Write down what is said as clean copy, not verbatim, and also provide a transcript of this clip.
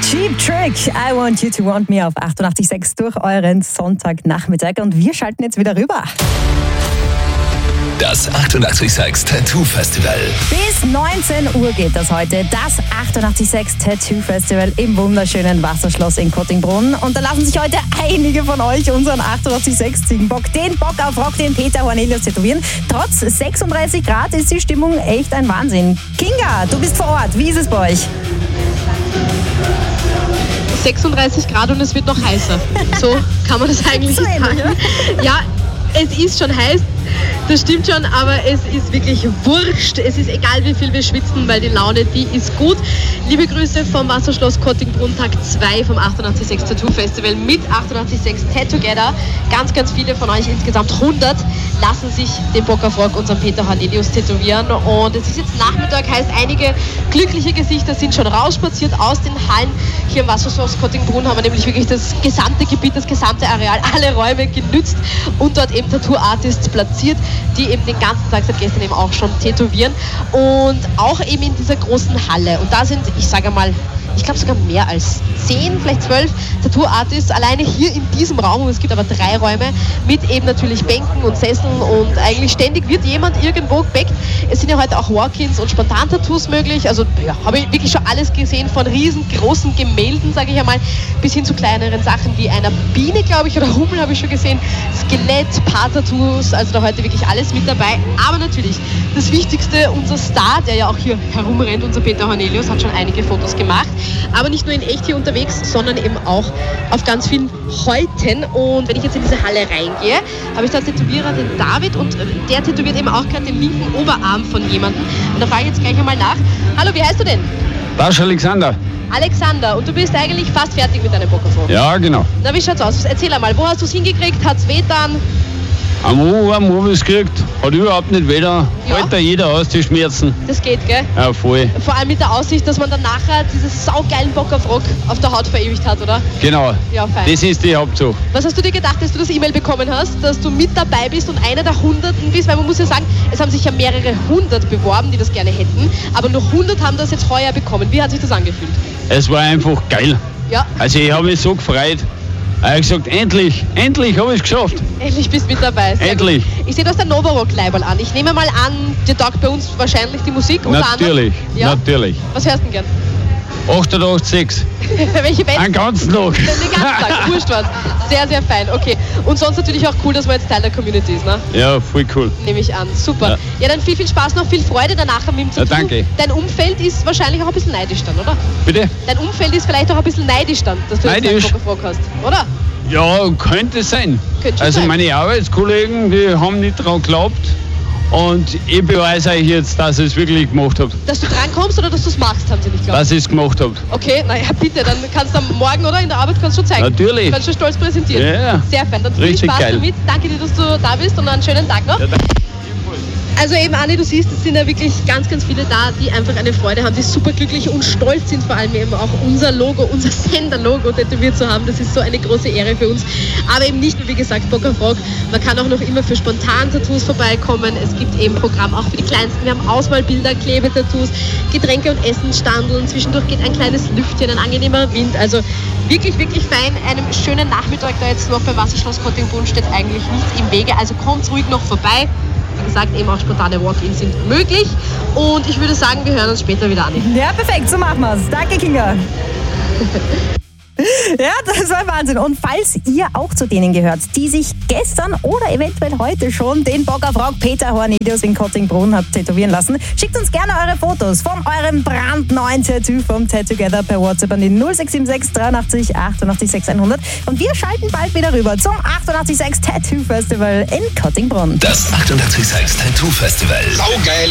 Cheap Trick, I Want You to Want Me auf 88.6 durch euren Sonntagnachmittag und wir schalten jetzt wieder rüber. Das 88.6 Tattoo Festival. Bis 19 Uhr geht das heute. Das 88.6 Tattoo Festival im wunderschönen Wasserschloss in Kottingbrunn. Und da lassen sich heute einige von euch unseren 88.6 Ziegenbock, den Bock auf Rock, den Peter Hornelius tätowieren. Trotz 36 Grad ist die Stimmung echt ein Wahnsinn. Kinga, du bist vor Ort. Wie ist es bei euch? 36 Grad und es wird noch heißer. So kann man das eigentlich sagen. Ja, es ist schon heiß, das stimmt schon, aber es ist wirklich wurscht. Es ist egal, wie viel wir schwitzen, weil die Laune, die ist gut. Liebe Grüße vom Wasserschloss Kottingbrunn, Tag 2 vom 88.6 Tattoo Festival mit 88.6 Tattoo-Together. Ganz, ganz viele von euch, insgesamt 100, lassen sich den Bock auf Rock, unseren Peter Hornelius, tätowieren. Und es ist jetzt Nachmittag, heißt, einige glückliche Gesichter sind schon rausspaziert aus den Hallen. Hier im Wasserschloss Kottingbrunn haben wir nämlich wirklich das gesamte Gebiet, das gesamte Areal, alle Räume genützt und dort eben Tattoo-Artists platziert, die eben den ganzen Tag seit gestern eben auch schon tätowieren und auch eben in dieser großen Halle. Und da sind, ich sage mal, ich glaube sogar mehr als 10, vielleicht 12 Tattoo-Artists alleine hier in diesem Raum. Und es gibt aber 3 Räume mit eben natürlich Bänken und Sesseln und eigentlich ständig wird jemand irgendwo gebackt. Es sind ja heute auch Walk-ins und Spontan-Tattoos möglich. Also ja, habe ich wirklich schon alles gesehen, von riesengroßen Gemälden, sage ich einmal, bis hin zu kleineren Sachen wie einer Biene, glaube ich, oder Hummel habe ich schon gesehen. Skelett, Paar-Tattoos, also da heute wirklich alles mit dabei. Aber natürlich, das Wichtigste, unser Star, der ja auch hier herumrennt, unser Peter Hornelius, hat schon einige Fotos gemacht. Aber nicht nur in echt hier unterwegs, sondern eben auch auf ganz vielen Häuten. Und wenn ich jetzt in diese Halle reingehe, habe ich da einen Tätowierer, den David, und der tätowiert eben auch gerade den linken Oberarm von jemandem. Und da frage ich jetzt gleich einmal nach. Hallo, wie heißt du denn? Barsch Alexander. Alexander, und du bist eigentlich fast fertig mit deinem Bockerfrog. Ja, genau. Na, wie schaut's aus? Erzähl einmal, wo hast du es hingekriegt? Hat's wehgetan? Am Oberarm habe ich es gekriegt, hat überhaupt nicht weder. Ja. Hält da jeder aus, die Schmerzen. Das geht, gell? Ja, voll. Vor allem mit der Aussicht, dass man dann nachher dieses saugeilen Bockerfrog auf der Haut verewigt hat, oder? Genau. Ja, fein. Das ist die Hauptsache. Was hast du dir gedacht, dass du das E-Mail bekommen hast, dass du mit dabei bist und einer der Hunderten bist? Weil man muss ja sagen, es haben sich ja mehrere 100 beworben, die das gerne hätten, aber nur 100 haben das jetzt heuer bekommen. Wie hat sich das angefühlt? Es war einfach geil. Ja. Also ich habe mich so gefreut. Ich habe gesagt, endlich habe ich es geschafft. Endlich bist du mit dabei. Sehr Endlich. Gut. Ich sehe, du hast ein Novarock-Leiberl an. Ich nehme mal an, dir taugt bei uns wahrscheinlich die Musik. Natürlich, ja? natürlich. Was hörst du denn gern? 88,6. Welche Band? Einen ganzen Tag. Den ganzen Tag, wurscht was. Sehr, sehr fein, okay. Und sonst natürlich auch cool, dass man jetzt Teil der Community ist, ne? Ja, voll cool. Nehme ich an, super. Ja, dann viel Spaß noch, viel Freude danach mit dem Tattoo. Ja, danke. Dein Umfeld ist wahrscheinlich auch ein bisschen neidisch dann, oder? Bitte? Dein Umfeld ist vielleicht auch ein bisschen neidisch dann, dass du jetzt einen Bockerfrog hast, oder? Ja, könnte sein. Könnte Also sein. meine Arbeitskollegen, die haben nicht dran geglaubt. Und ich beweise euch jetzt, dass ich es wirklich gemacht habe. Dass du drankommst oder dass du es machst, haben sie nicht geglaubt. Dass ich es gemacht habe. Okay, naja, bitte, dann kannst du am Morgen oder in der Arbeit kannst du schon zeigen. Natürlich. Kannst du stolz präsentieren. Ja. Sehr fein, dann viel Richtig Spaß geil. damit. Danke dir, dass du da bist und einen schönen Tag noch. Ja, danke. Also eben, Anni, du siehst, es sind ja wirklich ganz, ganz viele da, die einfach eine Freude haben, die super glücklich und stolz sind, vor allem eben auch unser Logo, unser Sender-Logo tätowiert zu haben. Das ist so eine große Ehre für uns. Aber eben nicht nur, wie gesagt, Bock auf Rock. Man kann auch noch immer für Spontan-Tattoos vorbeikommen. Es gibt eben Programm auch für die Kleinsten. Wir haben Ausmalbilder, Klebetattoos, Getränke und Essensstandeln. Zwischendurch geht ein kleines Lüftchen, ein angenehmer Wind. Also wirklich, wirklich fein. Einem schönen Nachmittag da jetzt noch beim Wasserschloss Kottingbrunn steht eigentlich nichts im Wege. Also kommt ruhig noch vorbei. Wie gesagt, eben auch spontane Walk-ins sind möglich. Und ich würde sagen, wir hören uns später wieder an. Ja, perfekt, so machen wir's. Danke, Kinga. Ja, das war Wahnsinn. Und falls ihr auch zu denen gehört, die sich gestern oder eventuell heute schon den Bock auf Rock Peter Hornelius in Kottingbrunn hat tätowieren lassen, schickt uns gerne eure Fotos von eurem brandneuen Tattoo vom Tattoo-Together per WhatsApp an die 0676 83 88 600. Und wir schalten bald wieder rüber zum 88.6 Tattoo Festival in Kottingbrunn. Das 88.6 Tattoo Festival. Saugeil.